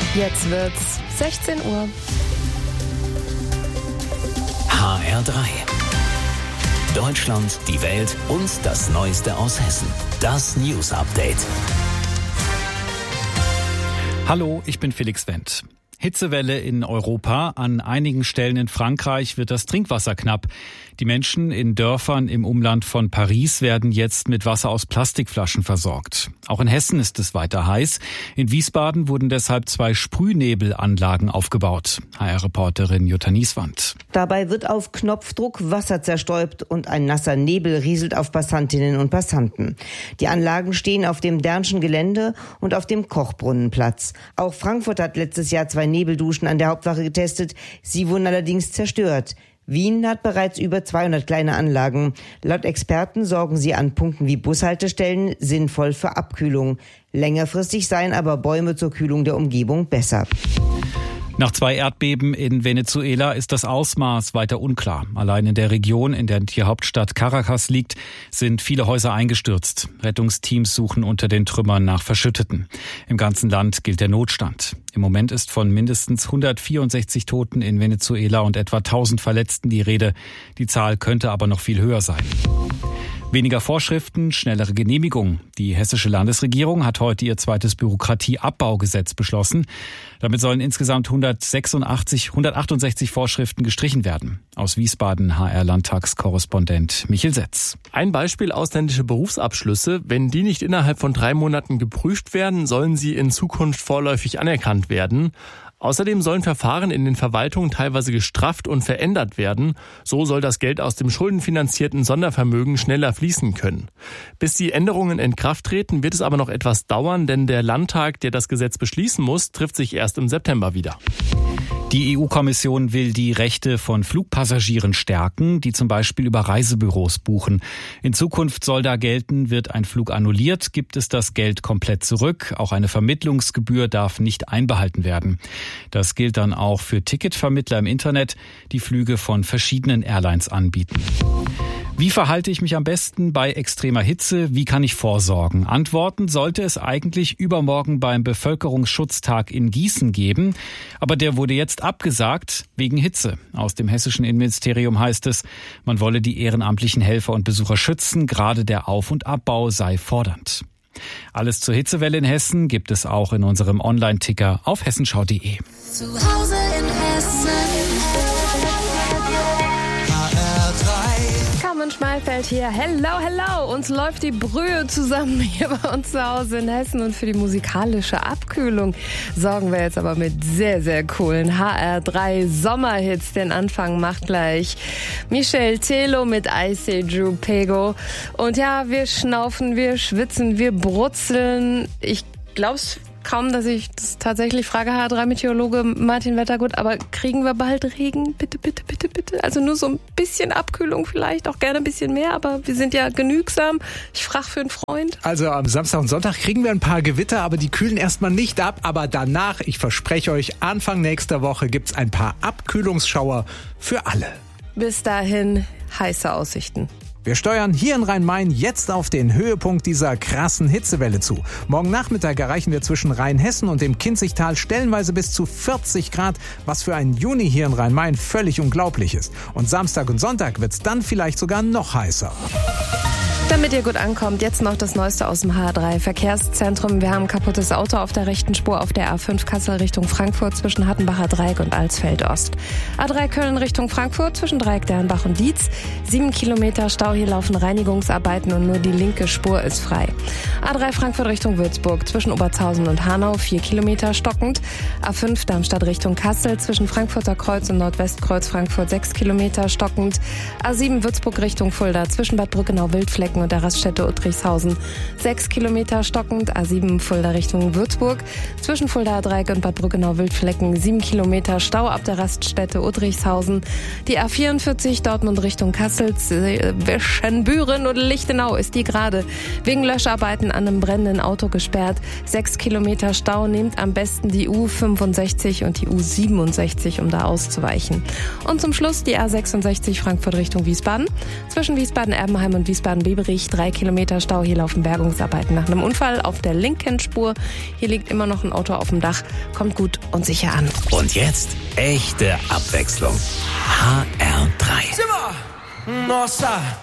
Jetzt wird's 16 Uhr. HR3. Deutschland, die Welt und das Neueste aus Hessen. Das News Update. Hallo, ich bin Felix Wendt. Hitzewelle in Europa. An einigen Stellen in Frankreich wird das Trinkwasser knapp. Die Menschen in Dörfern im Umland von Paris werden jetzt mit Wasser aus Plastikflaschen versorgt. Auch in Hessen ist es weiter heiß. In Wiesbaden wurden deshalb 2 Sprühnebelanlagen aufgebaut. HR-Reporterin Jutta Nieswand. Dabei wird auf Knopfdruck Wasser zerstäubt und ein nasser Nebel rieselt auf Passantinnen und Passanten. Die Anlagen stehen auf dem Dernschen Gelände und auf dem Kochbrunnenplatz. Auch Frankfurt hat letztes Jahr 2 Nebelduschen an der Hauptwache getestet. Sie wurden allerdings zerstört. Wien hat bereits über 200 kleine Anlagen. Laut Experten sorgen sie an Punkten wie Bushaltestellen sinnvoll für Abkühlung. Längerfristig seien aber Bäume zur Kühlung der Umgebung besser. Nach 2 Erdbeben in Venezuela ist das Ausmaß weiter unklar. Allein in der Region, in der die Hauptstadt Caracas liegt, sind viele Häuser eingestürzt. Rettungsteams suchen unter den Trümmern nach Verschütteten. Im ganzen Land gilt der Notstand. Im Moment ist von mindestens 164 Toten in Venezuela und etwa 1000 Verletzten die Rede. Die Zahl könnte aber noch viel höher sein. Weniger Vorschriften, schnellere Genehmigungen. Die hessische Landesregierung hat heute ihr 2. Bürokratieabbaugesetz beschlossen. Damit sollen insgesamt 168 Vorschriften gestrichen werden. Aus Wiesbaden HR-Landtagskorrespondent Michel Setz. Ein Beispiel: ausländische Berufsabschlüsse. Wenn die nicht innerhalb von 3 Monaten geprüft werden, sollen sie in Zukunft vorläufig anerkannt werden. Außerdem sollen Verfahren in den Verwaltungen teilweise gestrafft und verändert werden. So soll das Geld aus dem schuldenfinanzierten Sondervermögen schneller fließen können. Bis die Änderungen in Kraft treten, wird es aber noch etwas dauern, denn der Landtag, der das Gesetz beschließen muss, trifft sich erst im September wieder. Die EU-Kommission will die Rechte von Flugpassagieren stärken, die zum Beispiel über Reisebüros buchen. In Zukunft soll da gelten, wird ein Flug annulliert, gibt es das Geld komplett zurück. Auch eine Vermittlungsgebühr darf nicht einbehalten werden. Das gilt dann auch für Ticketvermittler im Internet, die Flüge von verschiedenen Airlines anbieten. Wie verhalte ich mich am besten bei extremer Hitze? Wie kann ich vorsorgen? Antworten sollte es eigentlich übermorgen beim Bevölkerungsschutztag in Gießen geben. Aber der wurde jetzt abgesagt wegen Hitze. Aus dem hessischen Innenministerium heißt es, man wolle die ehrenamtlichen Helfer und Besucher schützen. Gerade der Auf- und Abbau sei fordernd. Alles zur Hitzewelle in Hessen gibt es auch in unserem Online-Ticker auf hessenschau.de. Zu Hause in Hessen. Carmen Schmalfeld hier. Hello. Uns läuft die Brühe zusammen hier bei uns zu Hause in Hessen. Und für die musikalische Abkühlung sorgen wir jetzt aber mit sehr, sehr coolen HR3 Sommerhits. Den Anfang macht gleich Michel Telo mit I Say Drew Pego. Und ja, wir schnaufen, wir schwitzen, wir brutzeln. Ich glaub's kaum, dass ich das tatsächlich frage, HR3-Meteorologe Martin Wettergut, aber kriegen wir bald Regen? Bitte, bitte, bitte, bitte. Also nur so ein bisschen Abkühlung vielleicht, auch gerne ein bisschen mehr, aber wir sind ja genügsam. Ich frage für einen Freund. Also am Samstag und Sonntag kriegen wir ein paar Gewitter, aber die kühlen erstmal nicht ab. Aber danach, ich verspreche euch, Anfang nächster Woche gibt's ein paar Abkühlungsschauer für alle. Bis dahin heiße Aussichten. Wir steuern hier in Rhein-Main jetzt auf den Höhepunkt dieser krassen Hitzewelle zu. Morgen Nachmittag erreichen wir zwischen Rheinhessen und dem Kinzigtal stellenweise bis zu 40 Grad, was für einen Juni hier in Rhein-Main völlig unglaublich ist. Und Samstag und Sonntag wird's dann vielleicht sogar noch heißer. Damit ihr gut ankommt, jetzt noch das Neueste aus dem HR3 Verkehrszentrum. Wir haben ein kaputtes Auto auf der rechten Spur auf der A5 Kassel Richtung Frankfurt zwischen Hattenbacher Dreieck und Alsfeld Ost. A3 Köln Richtung Frankfurt zwischen Dreieck Dernbach und Dietz. 7 Kilometer Stau, hier laufen Reinigungsarbeiten und nur die linke Spur ist frei. A3 Frankfurt Richtung Würzburg zwischen Obertshausen und Hanau 4 Kilometer stockend. A5 Darmstadt Richtung Kassel zwischen Frankfurter Kreuz und Nordwestkreuz Frankfurt 6 Kilometer stockend. A7 Würzburg Richtung Fulda zwischen Bad Brückenau-Wildflecken und der Raststätte Uttrichshausen 6 Kilometer stockend. A7 Fulda Richtung Würzburg zwischen Fulda Dreieck und Bad Brückenau-Wildflecken 7 Kilometer Stau ab der Raststätte Uttrichshausen. Die A44 Dortmund Richtung Kassel zwischen Büren und Lichtenau ist die gerade wegen Löscharbeiten an einem brennenden Auto gesperrt. 6 Kilometer Stau, nehmt am besten die U65 und die U67, um da auszuweichen. Und zum Schluss die A66 Frankfurt Richtung Wiesbaden zwischen Wiesbaden-Erbenheim und Wiesbaden-Beverich schwierig. 3 Kilometer Stau. Hier laufen Bergungsarbeiten nach einem Unfall auf der linken Spur. Hier liegt immer noch ein Auto auf dem Dach. Kommt gut und sicher an. Und jetzt echte Abwechslung. HR3. Nossa!